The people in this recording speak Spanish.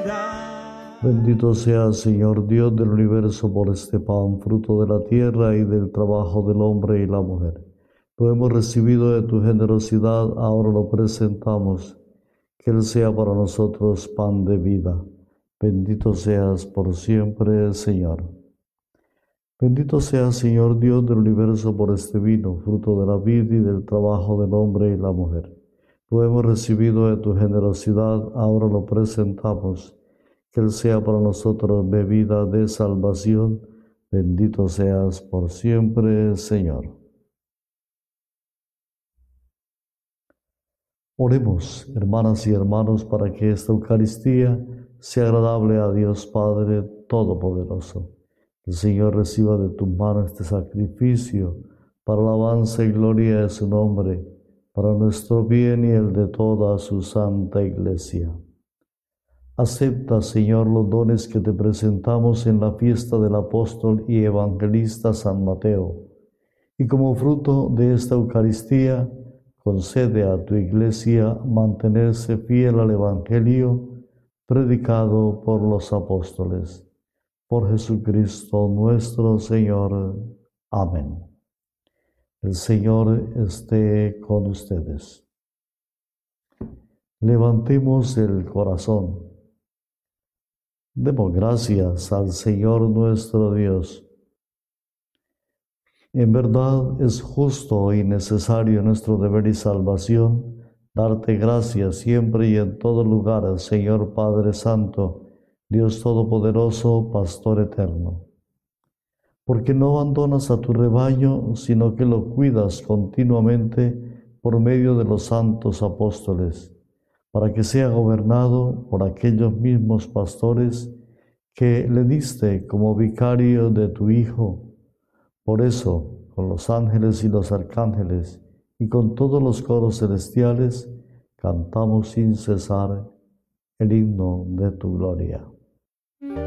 Bendito seas, Señor Dios del universo, por este pan, fruto de la tierra y del trabajo del hombre y la mujer. Lo hemos recibido de tu generosidad, ahora lo presentamos. Que Él sea para nosotros pan de vida. Bendito seas por siempre, Señor. Bendito seas, Señor Dios del universo, por este vino, fruto de la vid y del trabajo del hombre y la mujer. Lo hemos recibido de tu generosidad, ahora lo presentamos. Que Él sea para nosotros bebida de salvación. Bendito seas por siempre, Señor. Oremos, hermanas y hermanos, para que esta Eucaristía sea agradable a Dios Padre Todopoderoso. El Señor reciba de tu mano este sacrificio para alabanza y gloria de su nombre, para nuestro bien y el de toda su santa Iglesia. Acepta, Señor, los dones que te presentamos en la fiesta del apóstol y evangelista San Mateo, y como fruto de esta Eucaristía, concede a tu Iglesia mantenerse fiel al Evangelio predicado por los apóstoles. Por Jesucristo nuestro Señor. Amén. El Señor esté con ustedes. Levantemos el corazón. Demos gracias al Señor nuestro Dios. En verdad es justo y necesario nuestro deber y salvación darte gracias siempre y en todo lugar, Señor Padre Santo, Dios Todopoderoso, Pastor eterno. Porque no abandonas a tu rebaño, sino que lo cuidas continuamente por medio de los santos apóstoles, para que sea gobernado por aquellos mismos pastores que le diste como vicario de tu Hijo. Por eso, con los ángeles y los arcángeles, y con todos los coros celestiales, cantamos sin cesar el himno de tu gloria.